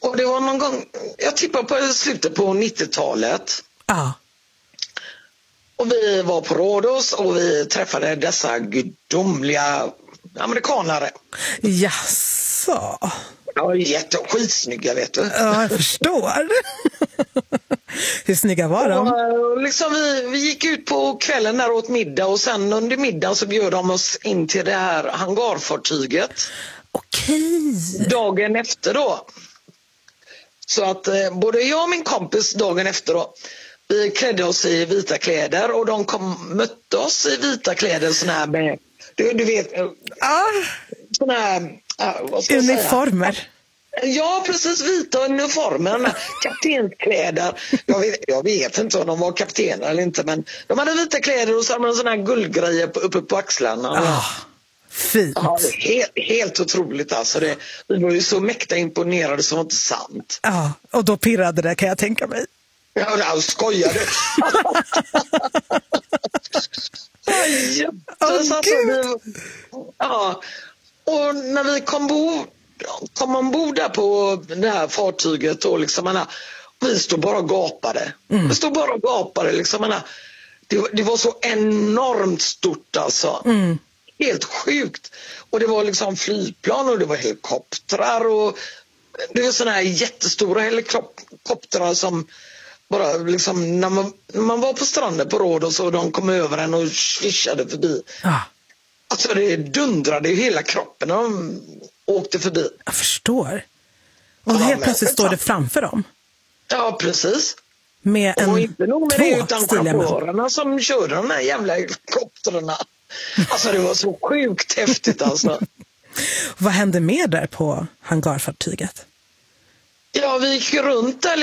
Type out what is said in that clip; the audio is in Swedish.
Och det var någon gång, jag tippar på slutet på 90-talet. Ja. Och vi var på Rhodos och vi träffade dessa gudomliga amerikanare. Jaså. Ja, skitsnygga, vet du. Ja, jag förstår. Hur snygga var de? Och liksom vi gick ut på kvällen där åt middag och sen under middagen så bjöd de oss in till det här hangarfartyget. Okej. Dagen efter då. Så att både jag och min kompis dagen efter då, vi klädde oss i vita kläder och de mötte oss i vita kläder såna här med, du vet, såna här, vad ska jag säga? Uniformer. Ja, precis, vita uniformer, kaptenskläder. Jag vet inte om de var kaptener eller inte, men de hade vita kläder och så hade man såna här guldgrejer uppe på axlarna. Fint. Ja, helt otroligt alltså. Vi var ju så mäkta imponerade som inte sant. Ja, och då pirrade det, kan jag tänka mig. Ja, jag skojade. Ja, och när vi kom ombord där på det här fartyget och liksom, vi stod bara och gapade. Vi stod bara och gapade liksom, det var så enormt stort alltså. Helt sjukt. Och det var liksom flygplan och det var helikoptrar och det var såna här jättestora helikoptrar som bara liksom, när man var på stranden på Rhodos och de kom över en och svischade förbi. Alltså det dundrade i hela kroppen när de åkte förbi. Jag förstår. Och helt plötsligt står det framför dem. Ja, precis. Med och inte nog med det, utan stiliga chaufförerna som körde de här jävla helikoptrarna. Alltså det var så sjukt häftigt alltså. Vad hände mer där på hangarfartyget? Ja, vi gick runt där